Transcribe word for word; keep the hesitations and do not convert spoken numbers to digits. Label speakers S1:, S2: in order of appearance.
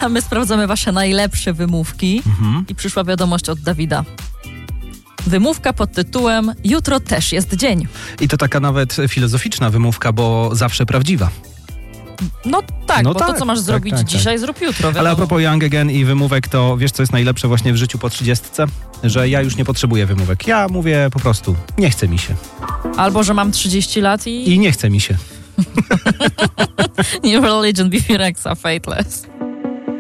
S1: A my sprawdzamy wasze najlepsze wymówki mhm. i przyszła wiadomość od Dawida. Wymówka pod tytułem jutro też jest dzień.
S2: I to taka nawet filozoficzna wymówka, bo zawsze prawdziwa.
S1: No tak,
S2: no
S1: bo
S2: tak,
S1: to, co masz
S2: tak,
S1: zrobić
S2: tak,
S1: dzisiaj,
S2: tak.
S1: zrób jutro. Wiadomo.
S2: Ale a propos Young Again i wymówek, to wiesz, co jest najlepsze właśnie w życiu po trzydziestce? Że ja już nie potrzebuję wymówek. Ja mówię po prostu, nie chce mi się.
S1: Albo, że mam trzydzieści lat i...
S2: I nie chce mi się.
S1: New Religion, Bifirexa, Fateless.